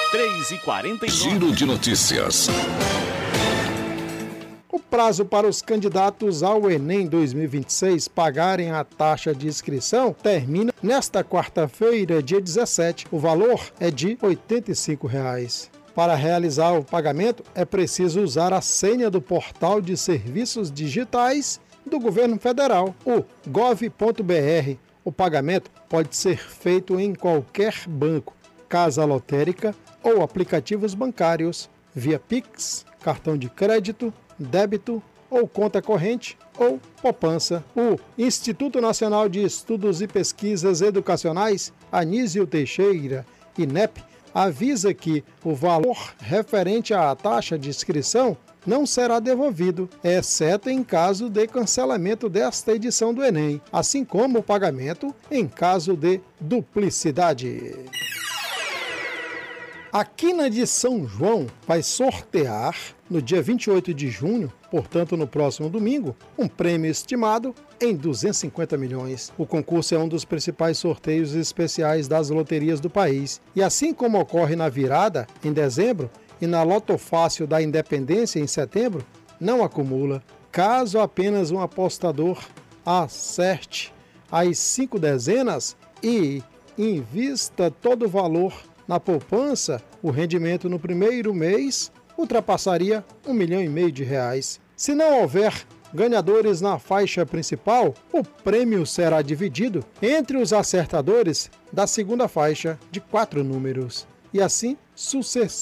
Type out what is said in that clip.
3h49. Giro de notícias. O prazo para os candidatos ao Enem 2026 pagarem a taxa de inscrição termina nesta quarta-feira, dia 17. O valor é de R$ 85. Para realizar o pagamento, é preciso usar a senha do Portal de Serviços Digitais do Governo Federal, o gov.br. O pagamento pode ser feito em qualquer banco, casa lotérica ou aplicativos bancários, via Pix, cartão de crédito, débito ou conta corrente ou poupança. O Instituto Nacional de Estudos e Pesquisas Educacionais, Anísio Teixeira, INEP, avisa que o valor referente à taxa de inscrição não será devolvido, exceto em caso de cancelamento desta edição do Enem, assim como o pagamento em caso de duplicidade. A Quina de São João vai sortear, no dia 28 de junho, portanto no próximo domingo, um prêmio estimado em 250 milhões. O concurso é um dos principais sorteios especiais das loterias do país. E assim como ocorre na virada, em dezembro, e na Loto Fácil da Independência, em setembro, não acumula. Caso apenas um apostador acerte as 5 dezenas e invista todo o valor na poupança, o rendimento no primeiro mês ultrapassaria R$ 1,5 milhão. Se não houver ganhadores na faixa principal, o prêmio será dividido entre os acertadores da segunda faixa de 4 números. E assim sucessivamente.